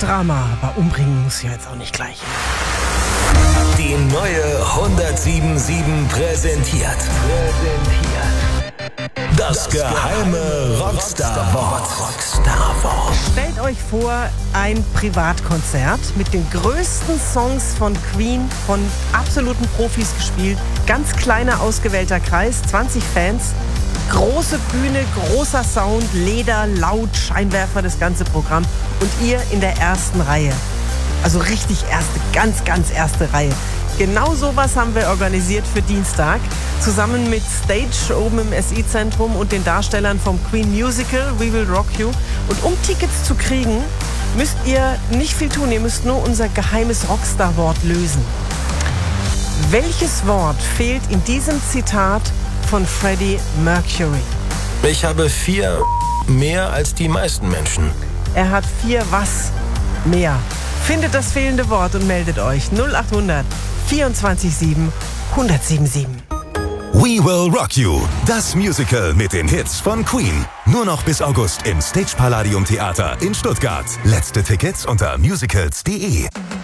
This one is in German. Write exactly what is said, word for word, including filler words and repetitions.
Drama, aber umbringen muss ja jetzt auch nicht gleich. Die neue hundertsieben Komma sieben präsentiert. Präsentiert. Das, das geheime Rockstar-Wort. Rockstar-Wort. Stellt euch vor, ein Privatkonzert mit den größten Songs von Queen, von absoluten Profis gespielt. Ganz kleiner, ausgewählter Kreis, zwanzig Fans. Große Bühne, großer Sound, Leder, laut, Scheinwerfer, das ganze Programm. Und ihr in der ersten Reihe. Also richtig erste, ganz, ganz erste Reihe. Genau sowas haben wir organisiert für Dienstag. Zusammen mit Stage oben im S I-Zentrum und den Darstellern vom Queen Musical We Will Rock You. Und um Tickets zu kriegen, müsst ihr nicht viel tun. Ihr müsst nur unser geheimes Rockstar-Wort lösen. Welches Wort fehlt in diesem Zitat von Freddie Mercury? Ich habe vier mehr als die meisten Menschen. Er hat vier was mehr. Findet das fehlende Wort und meldet euch null acht hundert vierundzwanzig sieben hundertsiebenundsiebzig. We Will Rock You, das Musical mit den Hits von Queen. Nur noch bis August im Stage Palladium Theater in Stuttgart. Letzte Tickets unter musicals punkt de.